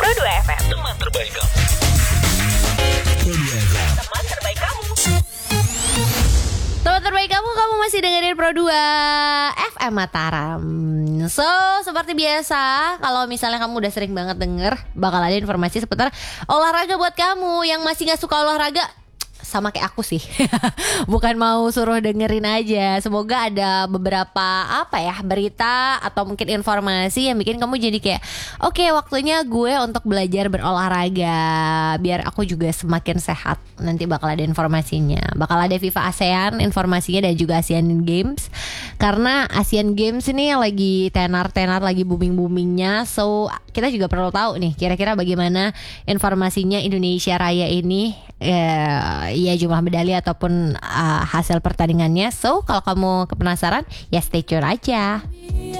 Pro2 FM. Teman terbaik kamu. Pro2 FM. Teman terbaik kamu. Teman terbaik kamu masih dengerin Pro2 FM Mataram. So, seperti biasa, kalau misalnya kamu udah sering banget denger, bakal ada informasi seputar olahraga buat kamu yang masih gak suka olahraga. Sama kayak aku sih. Bukan mau suruh dengerin aja. Semoga ada beberapa berita atau mungkin informasi yang bikin kamu jadi kayak oke, waktunya gue untuk belajar berolahraga biar aku juga semakin sehat. Nanti bakal ada informasinya. Bakal ada FIFA ASEAN informasinya dan juga Asian Games. Karena Asian Games ini lagi tenar-tenar, lagi booming-boomingnya. So kita juga perlu tahu nih kira-kira bagaimana informasinya Indonesia Raya ini, ya jumlah medali ataupun hasil pertandingannya. So kalau kamu penasaran, ya stay tune aja.